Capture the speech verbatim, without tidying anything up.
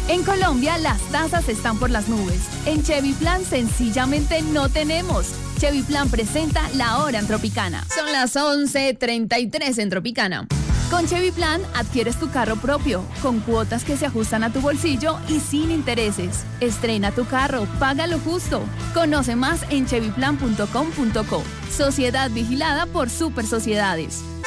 En Colombia, las tasas están por las nubes. En Chevy Plan, sencillamente no tenemos. Chevy Plan presenta La Hora en Tropicana. Son las once treinta y tres en Tropicana. Con Chevy Plan, adquieres tu carro propio, con cuotas que se ajustan a tu bolsillo y sin intereses. Estrena tu carro, págalo justo. Conoce más en chevy plan punto com punto co. Sociedad vigilada por Super Sociedades.